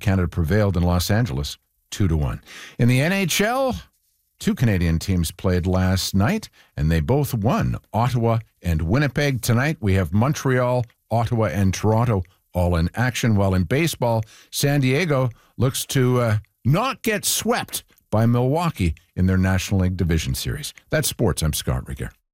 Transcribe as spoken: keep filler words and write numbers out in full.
Canada prevailed in Los Angeles, two to one. In the N H L, two Canadian teams played last night, and they both won. Ottawa and Winnipeg. Tonight, we have Montreal, Ottawa, and Toronto all in action. While in baseball, San Diego looks to uh, not get swept by Milwaukee in their National League Division Series. That's sports. I'm Scott Rieger.